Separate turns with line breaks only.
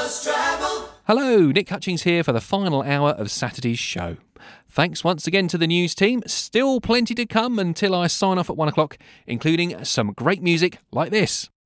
Hello, Nick Hutchings here for the final hour of Saturday's show. Thanks once again to the news team. Still plenty to come until I sign off at 1 o'clock, including some great music like this.